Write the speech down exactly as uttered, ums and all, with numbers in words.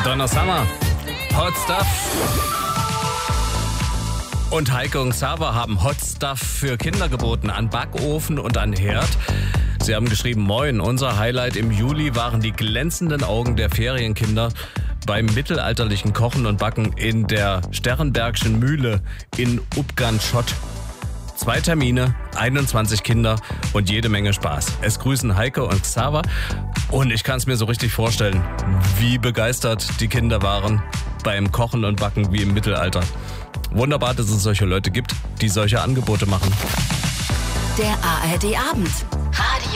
Donna Summer, Hot Stuff. Und Heike und Xaver haben Hot Stuff für Kinder geboten, an Backofen und an Herd. Sie haben geschrieben, moin, unser Highlight im Juli waren die glänzenden Augen der Ferienkinder beim mittelalterlichen Kochen und Backen in der Sternbergschen Mühle in Upganschott. Zwei Termine, einundzwanzig Kinder und jede Menge Spaß. Es grüßen Heike und Xaver und ich kann es mir so richtig vorstellen, wie begeistert die Kinder waren beim Kochen und Backen wie im Mittelalter. Wunderbar, dass es solche Leute gibt, die solche Angebote machen. Der A R D Abend.